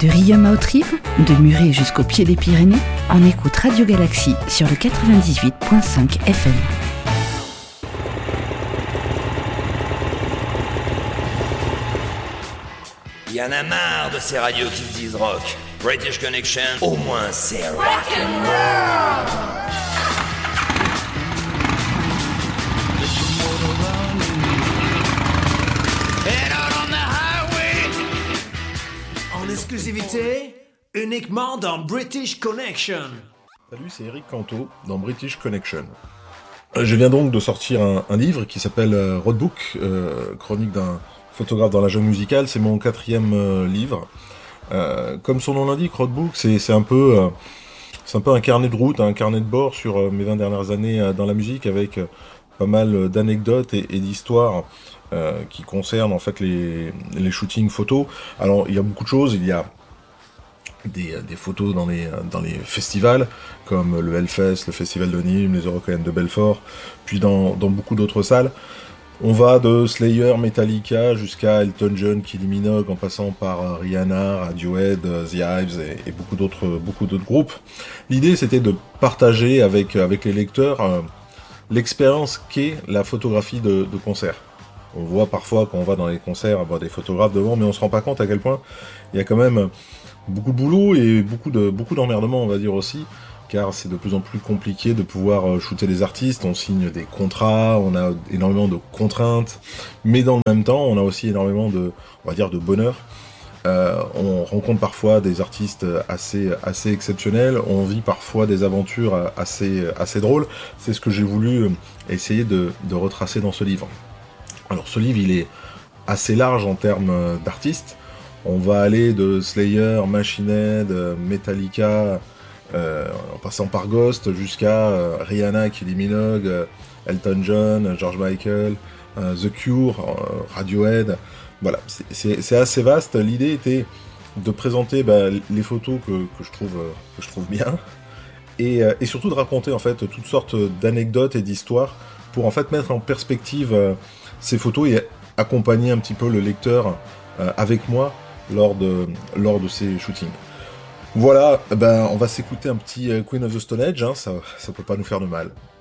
De Riom à Haute-Rive, de Muret jusqu'au pied des Pyrénées, on écoute Radio Galaxie sur le 98.5 FM. Il y en a marre de ces radios qui se disent rock. British Connection, au moins c'est rock'n'roll. En exclusivité, uniquement dans British Connection. Salut, c'est Eric Canto dans British Connection. Je viens donc de sortir un livre qui s'appelle Roadbook, chronique d'un photographe dans la jungle musicale. C'est mon 4e livre. Comme son nom l'indique, Roadbook, c'est un peu un carnet de route, un carnet de bord sur mes 20 dernières années dans la musique, avec pas mal d'anecdotes et d'histoires qui concernent en fait les shootings photos. Alors il y a beaucoup de choses, il y a des photos dans les festivals, comme le Hellfest, le Festival de Nîmes, les Eurockéennes de Belfort, puis dans beaucoup d'autres salles. On va de Slayer, Metallica, jusqu'à Elton John, Kylie Minogue, en passant par Rihanna, Radiohead, The Hives et beaucoup d'autres groupes. L'idée, c'était de partager avec les lecteurs l'expérience qu'est la photographie de concert. On voit parfois quand on va dans les concerts avoir des photographes devant, mais on se rend pas compte à quel point il y a quand même beaucoup de boulot et beaucoup d'emmerdement, on va dire aussi, car c'est de plus en plus compliqué de pouvoir shooter des artistes. On signe des contrats, on a énormément de contraintes, mais dans le même temps, on a aussi énormément de bonheur. On rencontre parfois des artistes assez exceptionnels, on vit parfois des aventures assez drôles. C'est ce que j'ai voulu essayer de retracer dans ce livre. Alors ce livre, il est assez large en termes d'artistes. On va aller de Slayer, Machine Head, Metallica, en passant par Ghost, jusqu'à Rihanna, Kylie Minogue, Elton John, George Michael, The Cure, Radiohead. Voilà, c'est assez vaste. L'idée était de présenter les photos que je trouve bien, et surtout de raconter en fait toutes sortes d'anecdotes et d'histoires pour en fait mettre en perspective ces photos et accompagner un petit peu le lecteur avec moi lors de ces shootings. Voilà, on va s'écouter un petit Queen of the Stone Age, hein, ça peut pas nous faire de mal.